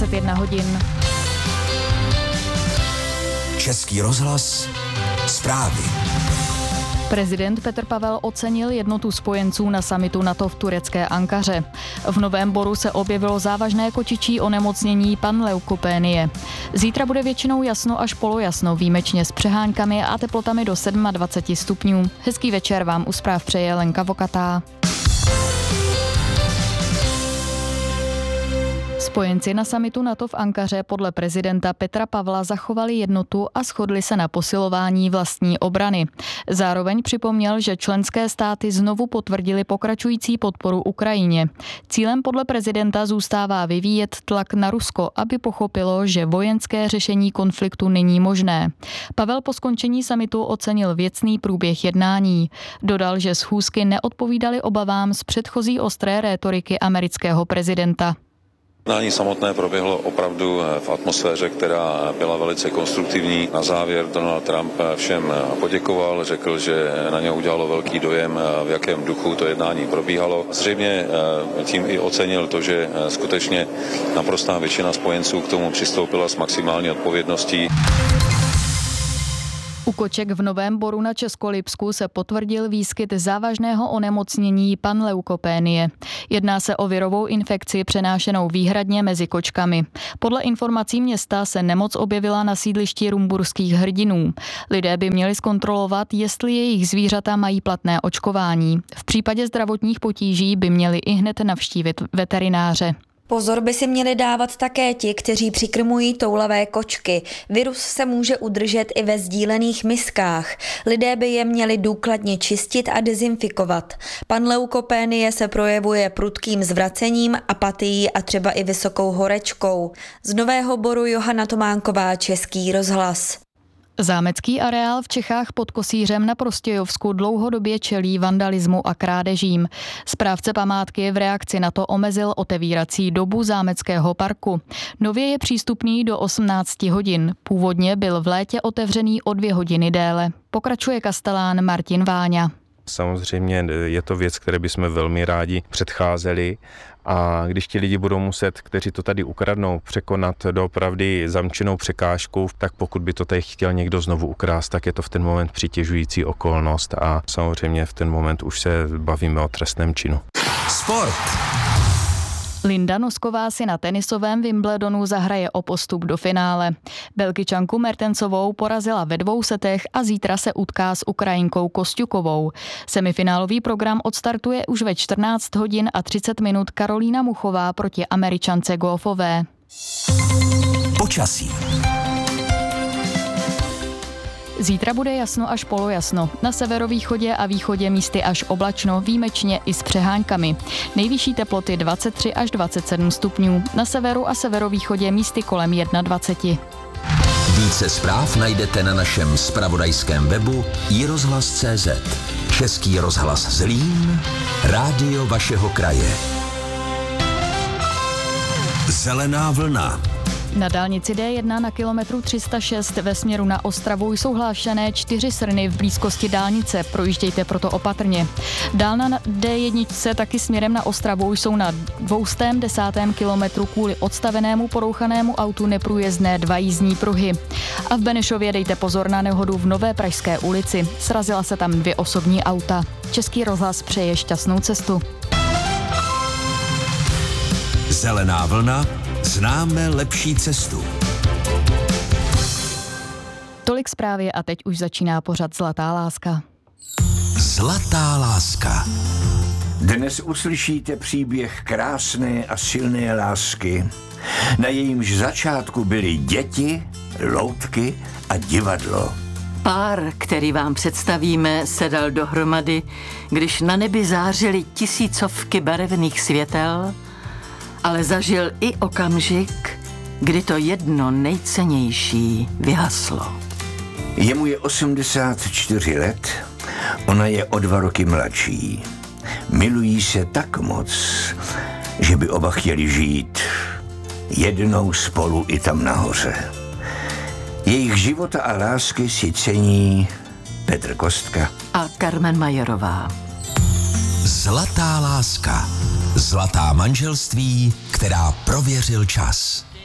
21 hodin. Český rozhlas, zprávy. Prezident Petr Pavel ocenil jednotu spojenců na summitu NATO v turecké Ankaře. V Novém Boru se objevilo závažné kočičí onemocnění panleukopénie. Zítra bude většinou jasno až polojasno, výjimečně s přeháňkami a teplotami do 27 stupňů. Hezký večer vám u zpráv přeje Lenka Vokatá. Spojenci na summitu NATO v Ankaře podle prezidenta Petra Pavla zachovali jednotu a shodli se na posilování vlastní obrany. Zároveň připomněl, že členské státy znovu potvrdili pokračující podporu Ukrajině. Cílem podle prezidenta zůstává vyvíjet tlak na Rusko, aby pochopilo, že vojenské řešení konfliktu není možné. Pavel po skončení summitu ocenil věcný průběh jednání. Dodal, že schůzky neodpovídaly obavám z předchozí ostré rétoriky amerického prezidenta. Jednání samotné proběhlo opravdu v atmosféře, která byla velice konstruktivní. Na závěr Donald Trump všem poděkoval, řekl, že na něho udělalo velký dojem, v jakém duchu to jednání probíhalo. Zřejmě tím i ocenil to, že skutečně naprostá většina spojenců k tomu přistoupila s maximální odpovědností. U koček v Novém Boru na Českolipsku se potvrdil výskyt závažného onemocnění panleukopénie. Jedná se o virovou infekci přenášenou výhradně mezi kočkami. Podle informací města se nemoc objevila na sídlišti rumburských hrdinů. Lidé by měli zkontrolovat, jestli jejich zvířata mají platné očkování. V případě zdravotních potíží by měli ihned navštívit veterináře. Pozor by si měli dávat také ti, kteří přikrmují toulavé kočky. Virus se může udržet i ve sdílených miskách. Lidé by je měli důkladně čistit a dezinfikovat. Panleukopénie se projevuje prudkým zvracením, apatií a třeba i vysokou horečkou. Z Nového Boru Johana Tománková, Český rozhlas. Zámecký areál v Čechách pod Kosířem na Prostějovsku dlouhodobě čelí vandalismu a krádežím. Správce památky v reakci na to omezil otevírací dobu zámeckého parku. Nově je přístupný do 18 hodin. Původně byl v létě otevřený o 2 hodiny déle. Pokračuje kastelán Martin Váňa. Samozřejmě je to věc, které bychom velmi rádi předcházeli, a když ti lidi budou muset, kteří to tady ukradnou, překonat doopravdy zamčenou překážku, tak pokud by to tady chtěl někdo znovu ukrást, tak je to v ten moment přitěžující okolnost a samozřejmě v ten moment už se bavíme o trestném činu. Sport. Linda Nosková si na tenisovém Wimbledonu zahraje o postup do finále. Belgičanku Mertensovou porazila ve 2 setech a zítra se utká s Ukrajinkou Kostjukovou. Semifinálový program odstartuje už ve 14 hodin a 30 minut Karolína Muchová proti Američance Goffové. Počasí. Zítra bude jasno až polojasno. Na severovýchodě a východě místy až oblačno, výjimečně i s přeháňkami. Nejvyšší teploty 23 až 27 stupňů. Na severu a severovýchodě místy kolem 21. Více zpráv najdete na našem zpravodajském webu iRozhlas.cz. Český rozhlas Zlín, rádio vašeho kraje. Zelená vlna. Na dálnici D1 na kilometru 306 ve směru na Ostravu jsou hlášené 4 srny v blízkosti dálnice, projíždějte proto opatrně. Dál na D1 taky směrem na Ostravu jsou na 210. kilometru kvůli odstavenému porouchanému autu neprůjezdné 2 jízdní pruhy. A v Benešově dejte pozor na nehodu v Nové Pražské ulici. Srazila se tam 2 osobní auta. Český rozhlas přeje šťastnou cestu. Zelená vlna. Známe lepší cestu. Tolik zprávy a teď už začíná pořad Zlatá láska. Zlatá láska. Dnes uslyšíte příběh krásné a silné lásky. Na jejímž začátku byly děti, loutky a divadlo. Pár, který vám představíme, se dal dohromady, když na nebi zářily tisícovky barevných světel, ale zažil i okamžik, kdy to jedno nejcennější vyhaslo. Jemu je 84 let, ona je o 2 roky mladší. Milují se tak moc, že by oba chtěli žít jednou spolu i tam nahoře. Jejich života a lásky si cení Petr Kostka a Carmen Majerová. Zlatá láska. Zlatá manželství, která prověřil čas.